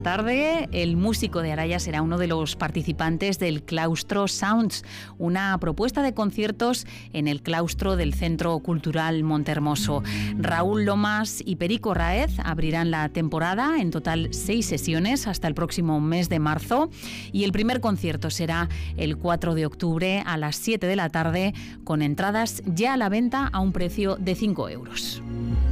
Tarde, el músico de Araya será uno de los participantes del Claustro Sounds, una propuesta de conciertos en el claustro del Centro Cultural Montehermoso. Raúl Lomas y Perico Raez abrirán la temporada, en total 6 sesiones hasta el próximo mes de marzo, y el primer concierto será el 4 de octubre a las 7 de la tarde, con entradas ya a la venta a un precio de 5 euros.